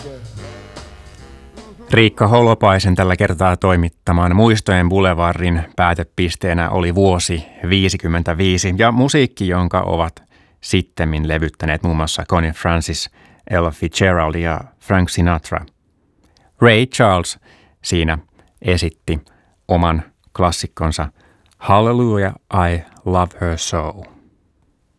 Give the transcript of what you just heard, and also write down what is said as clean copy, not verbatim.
Riikka Holopaisen tällä kertaa toimittamaan Muistojen Boulevardin päätepisteenä oli vuosi 1955 ja musiikki, jonka ovat sittemmin levyttäneet muun muassa Connie Francis, Ella Fitzgerald ja Frank Sinatra. Ray Charles siinä esitti oman klassikkonsa Hallelujah, I Love Her So.